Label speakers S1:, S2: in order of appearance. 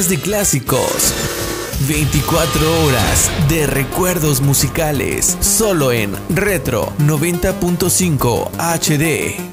S1: de clásicos. 24 horas de recuerdos musicales, solo en Retro 90.5 HD.